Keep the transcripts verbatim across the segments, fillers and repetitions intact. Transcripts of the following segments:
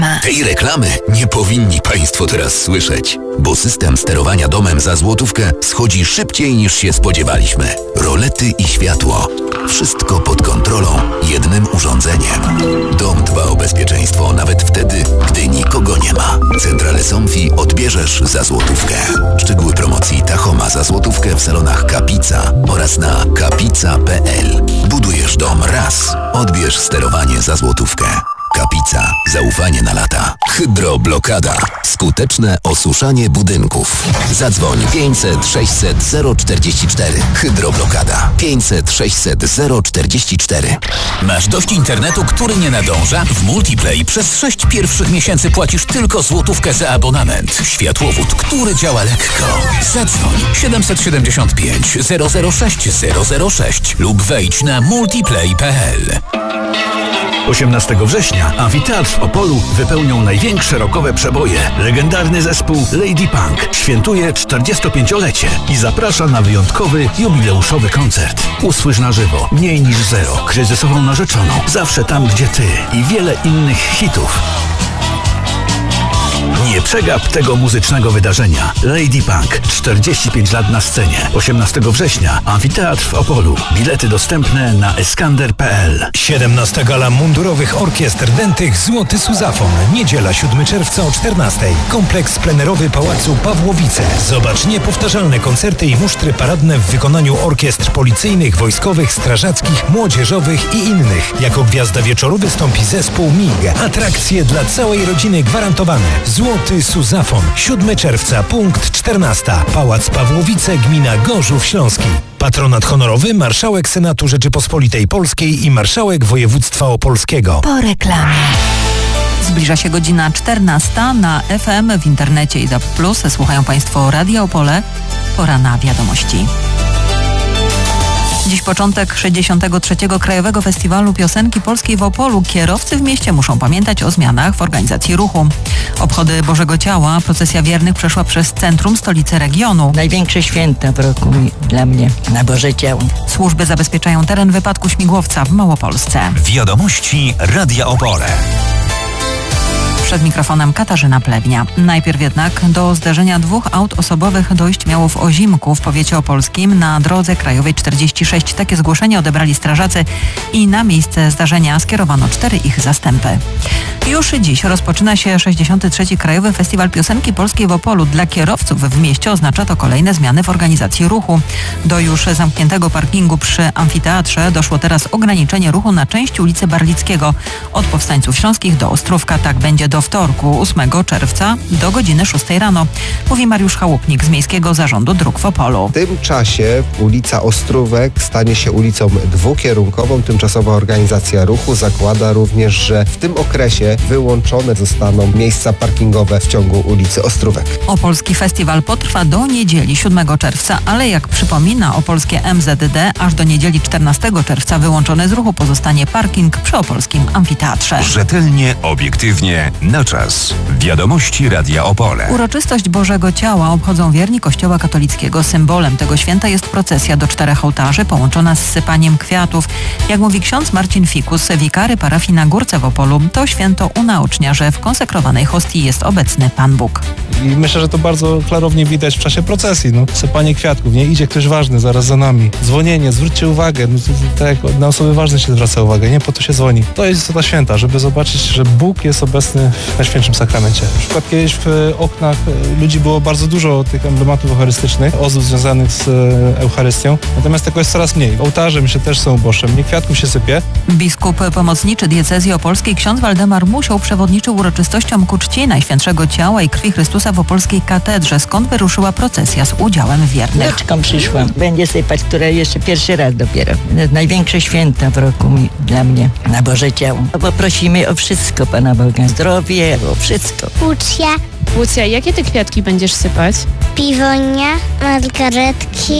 Tej reklamy nie powinni Państwo teraz słyszeć, bo system sterowania domem za złotówkę schodzi szybciej niż się spodziewaliśmy. Rolety i światło. Wszystko pod kontrolą jednym urządzeniem. Dom dba o bezpieczeństwo nawet wtedy, gdy nikogo nie ma. Centrale Somfy odbierzesz za złotówkę. Szczegóły promocji Tachoma za złotówkę w salonach Kapica oraz na kapica kropka p l. Budujesz dom raz. Odbierz sterowanie za złotówkę. Kapica. Zaufanie na lata. Hydroblokada. Skuteczne osuszanie budynków. Zadzwoń pięćset sześćset zero czterdzieści cztery. Hydroblokada. pięćset sześćset zero czterdzieści cztery. Masz dość internetu, który nie nadąża? W Multiplay przez sześć pierwszych miesięcy płacisz tylko złotówkę za abonament. Światłowód, który działa lekko. Zadzwoń siedemset siedemdziesiąt pięć zero zero sześć zero zero sześć lub wejdź na multiplay kropka p l. osiemnastego września Amfiteatr w Opolu wypełnią największe rockowe przeboje. Legendarny zespół Lady Punk świętuje czterdziestopięciolecie i zaprasza na wyjątkowy, jubileuszowy koncert. Usłysz na żywo Mniej niż zero, Kryzysową narzeczoną, Zawsze tam, gdzie ty i wiele innych hitów. Nie przegap tego muzycznego wydarzenia. Lady Punk. czterdzieści pięć lat na scenie. osiemnastego września. Amfiteatr w Opolu. Bilety dostępne na eskander kropka p l. siedemnasta Gala Mundurowych Orkiestr Dętych Złoty Suzafon. Niedziela siódmego czerwca o czternastej. Kompleks plenerowy Pałacu Pawłowice. Zobacz niepowtarzalne koncerty i musztry paradne w wykonaniu orkiestr policyjnych, wojskowych, strażackich, młodzieżowych i innych. Jako gwiazda wieczoru wystąpi zespół M I G. Atrakcje dla całej rodziny gwarantowane. Złoty Suzafon. siódmego czerwca, punkt czternasta. Pałac Pawłowice, gmina Gorzów Śląski. Patronat honorowy Marszałek Senatu Rzeczypospolitej Polskiej i Marszałek Województwa Opolskiego. Po reklamie. Zbliża się godzina czternasta. Na F M, w internecie i D A B plus. Słuchają Państwo Radia Opole. Pora na wiadomości. Dziś początek sześćdziesiątego trzeciego Krajowego Festiwalu Piosenki Polskiej w Opolu. Kierowcy w mieście muszą pamiętać o zmianach w organizacji ruchu. Obchody Bożego Ciała, procesja wiernych przeszła przez centrum stolicy regionu. Największe święta w roku dla mnie na Boże Ciało. Służby zabezpieczają teren wypadku śmigłowca w Małopolsce. Wiadomości Radia Opole. Przed mikrofonem Katarzyna Plewnia. Najpierw jednak do zderzenia dwóch aut osobowych dojść miało w Ozimku w powiecie opolskim na drodze krajowej czterdzieści sześć. Takie zgłoszenie odebrali strażacy i na miejsce zdarzenia skierowano cztery ich zastępy. Już dziś rozpoczyna się sześćdziesiąty trzeci Krajowy Festiwal Piosenki Polskiej w Opolu. Dla kierowców w mieście oznacza to kolejne zmiany w organizacji ruchu. Do już zamkniętego parkingu przy amfiteatrze doszło teraz ograniczenie ruchu na części ulicy Barlickiego od Powstańców Śląskich do Ostrówka. Tak będzie do wtorku, ósmego czerwca do godziny szóstej rano, mówi Mariusz Chałupnik z Miejskiego Zarządu Dróg w Opolu. W tym czasie ulica Ostrówek stanie się ulicą dwukierunkową. Tymczasowa organizacja ruchu zakłada również, że w tym okresie wyłączone zostaną miejsca parkingowe w ciągu ulicy Ostrówek. Opolski Festiwal potrwa do niedzieli siódmego czerwca, ale jak przypomina opolskie M Z D, aż do niedzieli czternastego czerwca wyłączony z ruchu pozostanie parking przy opolskim amfiteatrze. Rzetelnie, obiektywnie, na czas. Wiadomości Radia Opole. Uroczystość Bożego Ciała obchodzą wierni Kościoła katolickiego. Symbolem tego święta jest procesja do czterech ołtarzy połączona z sypaniem kwiatów. Jak mówi ksiądz Marcin Fikus, wikary parafii na Górce w Opolu, to święto unaocznia, że w konsekrowanej hostii jest obecny Pan Bóg. I myślę, że to bardzo klarownie widać w czasie procesji. No, sypanie kwiatków, nie? Idzie ktoś ważny zaraz za nami. Dzwonienie, zwróćcie uwagę. No, to, to, tak jak na osoby ważne się zwraca uwagę, nie? Po to się dzwoni. To jest istota święta, żeby zobaczyć, że Bóg jest obecny w Najświętszym Sakramencie. Na przykład kiedyś w oknach ludzi było bardzo dużo tych emblematów eucharystycznych, ozdób związanych z Eucharystią. Natomiast tego jest coraz mniej. Ołtarze, myślę, też są uboższym. Nie kwiatków się sypie. Biskup pomocniczy diecezji opolskiej ksiądz Waldemar Musioł przewodniczył uroczystościom ku czci Najświętszego Ciała i Krwi Chrystusa w opolskiej katedrze, skąd wyruszyła procesja z udziałem wiernych. Deczką przyszłam. Będzie sypać, która jeszcze pierwszy raz dopiero. Największe święta w roku dla mnie na Boże Ciało. Poprosimy o wszystko Pana Boga. Zdrowie, o wszystko. Łucja. Łucja, jakie ty kwiatki będziesz sypać? Piwonia, margaretki,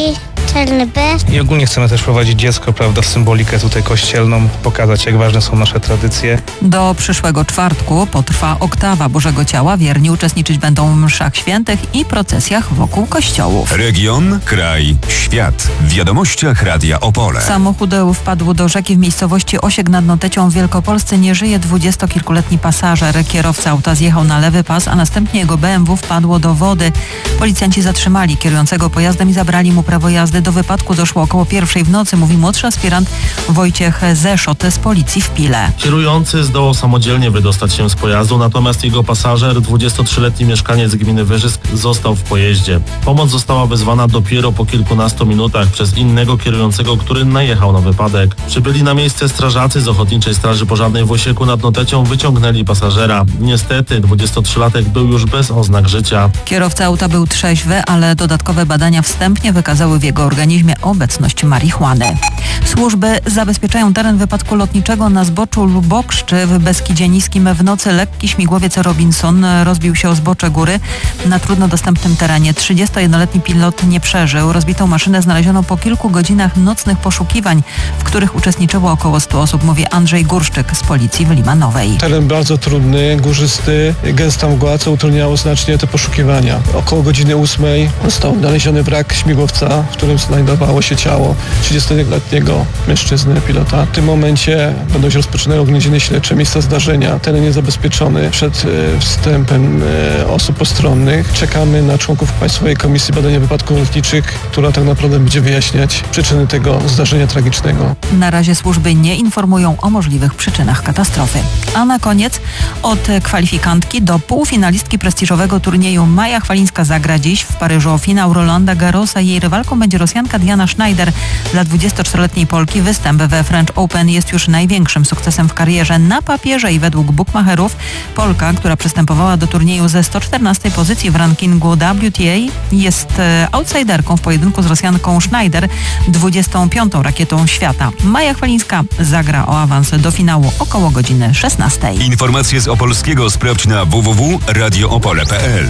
Celny B. I ogólnie chcemy też prowadzić dziecko, prawda, w symbolikę tutaj kościelną, pokazać, jak ważne są nasze tradycje. Do przyszłego czwartku potrwa oktawa Bożego Ciała. Wierni uczestniczyć będą w mszach świętych i procesjach wokół kościołów. Region, kraj, świat. W wiadomościach Radia Opole. Samochód wpadł do rzeki w miejscowości Osiek nad Notecią w Wielkopolsce. Nie żyje dwudziestokilkuletni pasażer. Kierowca auta zjechał na lewy pas, a następnie jego B M W wpadło do wody. Policjanci zatrzymali kierującego pojazdem i zabrali mu prawo jazdy. Do wypadku doszło około pierwszej w nocy, mówi młodszy aspirant Wojciech Zeszot z policji w Pile. Kierujący zdołał samodzielnie wydostać się z pojazdu, natomiast jego pasażer, dwudziestotrzyletni mieszkaniec gminy Wyżysk, został w pojeździe. Pomoc została wezwana dopiero po kilkunastu minutach przez innego kierującego, który najechał na wypadek. Przybyli na miejsce strażacy z Ochotniczej Straży Pożarnej w Osieku nad Notecią wyciągnęli pasażera. Niestety dwudziestotrzylatek był już bez oznak życia. Kierowca auta był trzeźwy, ale dodatkowe badania wstępnie wykazały w jego organizmie obecność marihuany. Służby zabezpieczają teren wypadku lotniczego na zboczu Lubokszczy w Beskidzie Niskim. W nocy lekki śmigłowiec Robinson rozbił się o zbocze góry na trudno dostępnym terenie. trzydziestojednoletni pilot nie przeżył. Rozbitą maszynę znaleziono po kilku godzinach nocnych poszukiwań, w których uczestniczyło około stu osób, mówi Andrzej Górszczyk z policji w Limanowej. Teren bardzo trudny, górzysty, gęsta mgła, co utrudniało znacznie te poszukiwania. Około godziny ósmej został znaleziony wrak śmigłowca, w którym znajdowało się ciało trzydziestoletniego mężczyzny, pilota. W tym momencie będą się rozpoczynały oględziny śledcze miejsca zdarzenia. Teren jest zabezpieczony przed e, wstępem e, osób postronnych. Czekamy na członków Państwowej Komisji Badania Wypadków Lotniczych, która tak naprawdę będzie wyjaśniać przyczyny tego zdarzenia tragicznego. Na razie służby nie informują o możliwych przyczynach katastrofy. A na koniec od kwalifikantki do półfinalistki prestiżowego turnieju Maja Chwalińska zagra dziś w Paryżu o finał Rolanda Garrosa. Jej rywalką będzie Rosjanka Diana Schneider. Dla dwudziestoczteroletniej Polki występ we French Open jest już największym sukcesem w karierze. Na papierze i według bookmacherów Polka, która przystępowała do turnieju ze sto czternastej pozycji w rankingu W T A, jest outsiderką w pojedynku z Rosjanką Schneider, dwudziestą piątą rakietą świata. Maja Chwalińska zagra o awans do finału około godziny szesnastej. Informacje z Opolskiego sprawdź na w w w kropka radio opole kropka p l.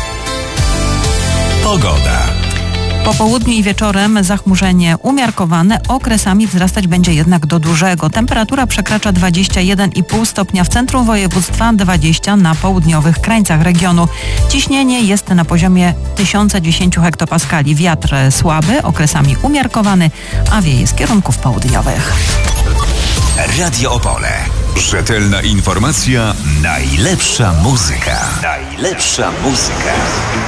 Pogoda. Po południu i wieczorem zachmurzenie umiarkowane, okresami wzrastać będzie jednak do dużego. Temperatura przekracza dwadzieścia jeden i pół stopnia w centrum województwa, dwadzieścia na południowych krańcach regionu. Ciśnienie jest na poziomie tysiąc dziesięć hektopaskali. Wiatr słaby, okresami umiarkowany, a wieje z kierunków południowych. Radio Opole. Rzetelna informacja, najlepsza muzyka. Najlepsza muzyka.